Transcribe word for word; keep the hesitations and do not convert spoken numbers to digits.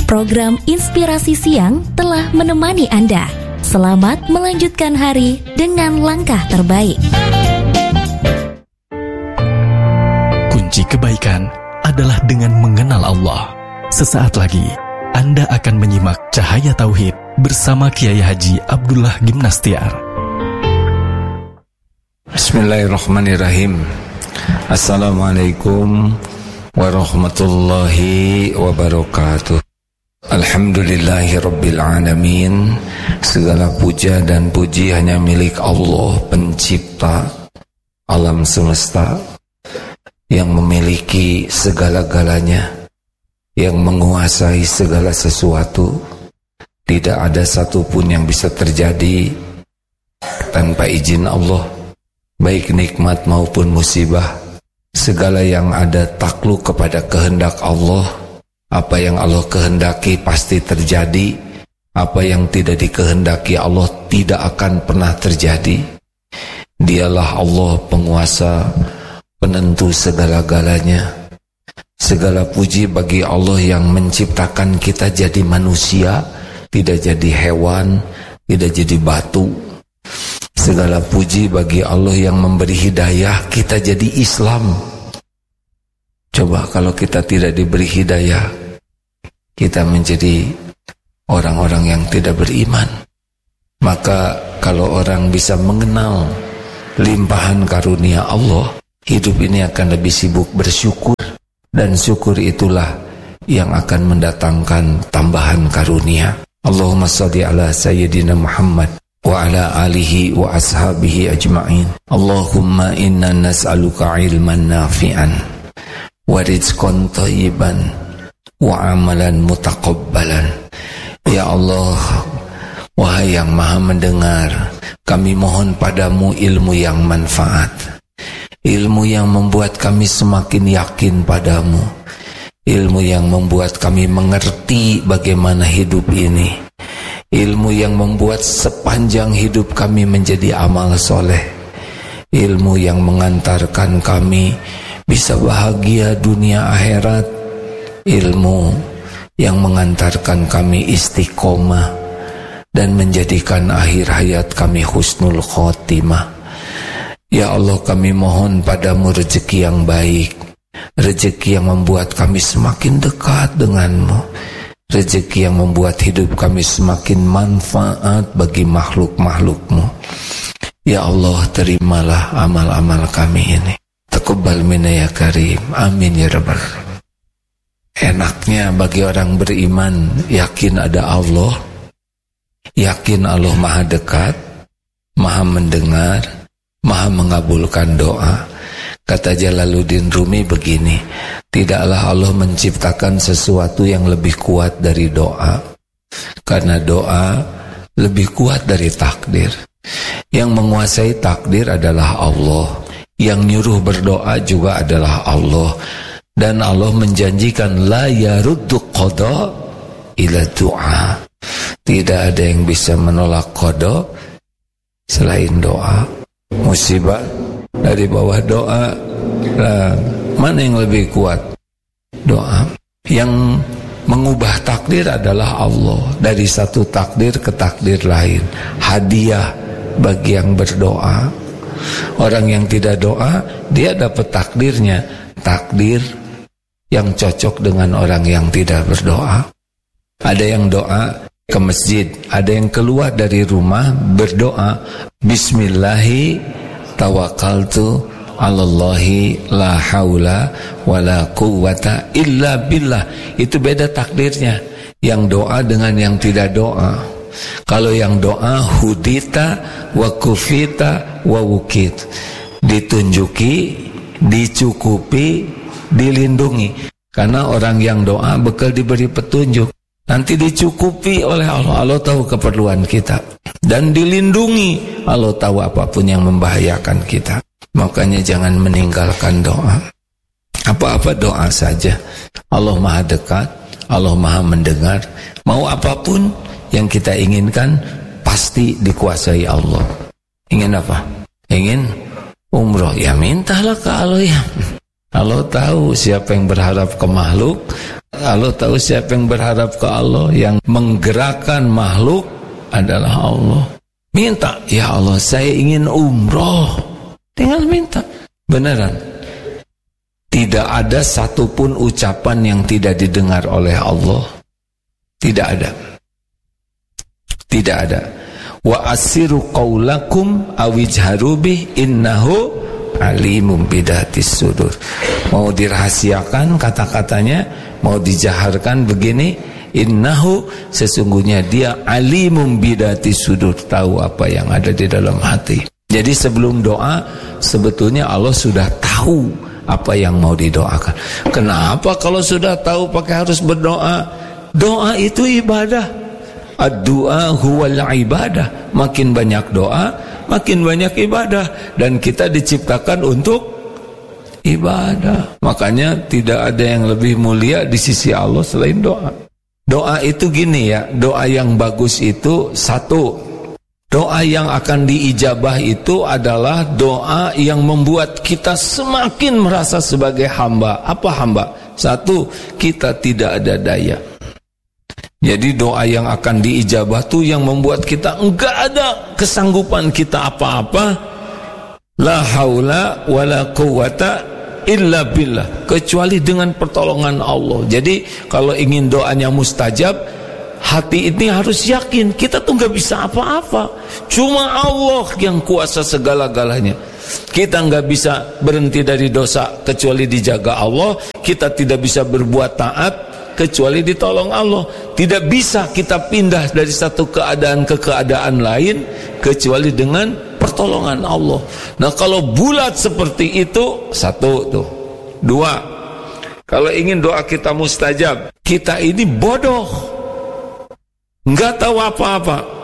Program Inspirasi Siang telah menemani Anda. Selamat melanjutkan hari dengan langkah terbaik. Kunci kebaikan adalah dengan mengenal Allah. Sesaat lagi, Anda akan menyimak Cahaya Tauhid bersama Kiai Haji Abdullah Gimnastiar. Bismillahirrahmanirrahim. Assalamualaikum warahmatullahi wabarakatuh. Alhamdulillahirabbil alamin. Segala puja dan puji hanya milik Allah, pencipta alam semesta, yang memiliki segala-galanya, yang menguasai segala sesuatu. Tidak ada satupun yang bisa terjadi tanpa izin Allah, baik nikmat maupun musibah. Segala yang ada takluk kepada kehendak Allah. Apa yang Allah kehendaki pasti terjadi. Apa yang tidak dikehendaki Allah tidak akan pernah terjadi. Dialah Allah penguasa, penentu segala-galanya. Segala puji bagi Allah yang menciptakan kita jadi manusia, tidak jadi hewan, tidak jadi batu. Segala puji bagi Allah yang memberi hidayah kita jadi Islam. Coba kalau kita tidak diberi hidayah, kita menjadi orang-orang yang tidak beriman. Maka kalau orang bisa mengenal limpahan karunia Allah, hidup ini akan lebih sibuk bersyukur. Dan syukur itulah yang akan mendatangkan tambahan karunia. Allahumma shalli ala Sayyidina Muhammad wa ala alihi wa ashabihi ajma'in. Allahumma inna nas'aluka ilman nafi'an wa rizqan thayyiban wa amalan mutaqabbalan. Ya Allah, wahai yang maha mendengar, kami mohon padamu ilmu yang manfaat, ilmu yang membuat kami semakin yakin padamu, ilmu yang membuat kami mengerti bagaimana hidup ini, ilmu yang membuat sepanjang hidup kami menjadi amal soleh, ilmu yang mengantarkan kami bisa bahagia dunia akhirat, ilmu yang mengantarkan kami istiqomah dan menjadikan akhir hayat kami husnul khotimah. Ya Allah, kami mohon padamu rezeki yang baik, rezeki yang membuat kami semakin dekat denganmu, rezeki yang membuat hidup kami semakin manfaat bagi makhluk-makhlukmu. Ya Allah, terimalah amal-amal kami ini. Taqabbal minna ya karim. Amin ya rabbal alamin. Enaknya bagi orang beriman yakin ada Allah, yakin Allah maha dekat, maha mendengar, maha mengabulkan doa. Kata Jalaluddin Rumi begini, tidaklah Allah menciptakan sesuatu yang lebih kuat dari doa, karena doa lebih kuat dari takdir. Yang menguasai takdir adalah Allah, yang nyuruh berdoa juga adalah Allah. Dan Allah menjanjikan la yaruddu qada ila du'a. Tidak ada yang bisa menolak qada selain doa. Musibah dari bawah doa. Nah, mana yang lebih kuat? Doa. Yang mengubah takdir adalah Allah. Dari satu takdir ke takdir lain. Hadiah bagi yang berdoa. Orang yang tidak doa, dia dapat takdirnya, takdir yang cocok dengan orang yang tidak berdoa. Ada yang doa ke masjid, ada yang keluar dari rumah berdoa, Bismillahi tawakkaltu alallahi la haula wala quwwata illa billah. Itu beda takdirnya, yang doa dengan yang tidak doa. Kalau yang doa hudita wa kufita wa wukit, ditunjuki, dicukupi, dilindungi. Karena orang yang doa bekal diberi petunjuk, nanti dicukupi oleh Allah. Allah tahu keperluan kita, dan dilindungi. Allah tahu apapun yang membahayakan kita. Makanya jangan meninggalkan doa. Apa-apa doa saja. Allah maha dekat, Allah maha mendengar. Mau apapun yang kita inginkan pasti dikuasai Allah. Ingin apa? Ingin umroh, ya mintalah ke Allah ya. Allah tahu siapa yang berharap ke makhluk, Allah tahu siapa yang berharap ke Allah. Yang menggerakkan makhluk adalah Allah. Minta, ya Allah saya ingin umroh. Tinggal minta. Beneran. Tidak ada satupun ucapan yang tidak didengar oleh Allah. Tidak ada. Tidak ada. Wa asiru qaulakum awijharu bih innahu alimum bidatis sudur. Mau dirahasiakan kata-katanya, mau dijaharkan begini, innahu sesungguhnya dia alimum bidatis sudur, tahu apa yang ada di dalam hati. Jadi sebelum doa sebetulnya Allah sudah tahu apa yang mau didoakan. Kenapa kalau sudah tahu pakai harus berdoa? Doa itu ibadah. Ad-du'a huwal ibadah. Makin banyak doa, makin banyak ibadah. Dan kita diciptakan untuk ibadah. Makanya tidak ada yang lebih mulia di sisi Allah selain doa. Doa itu gini ya, doa yang bagus itu satu, doa yang akan diijabah itu adalah doa yang membuat kita semakin merasa sebagai hamba. Apa hamba? Satu, kita tidak ada daya. Jadi doa yang akan diijabah itu yang membuat kita enggak ada kesanggupan kita apa-apa. La haula wala quwata illa billah, kecuali dengan pertolongan Allah. Jadi kalau ingin doanya mustajab, hati ini harus yakin kita tuh enggak bisa apa-apa. Cuma Allah yang kuasa segala-galanya. Kita enggak bisa berhenti dari dosa kecuali dijaga Allah. Kita tidak bisa berbuat taat kecuali ditolong Allah. Tidak bisa kita pindah dari satu keadaan ke keadaan lain kecuali dengan pertolongan Allah. Nah kalau bulat seperti itu, satu tuh. Dua, kalau ingin doa kita mustajab, kita ini bodoh, nggak tahu apa-apa.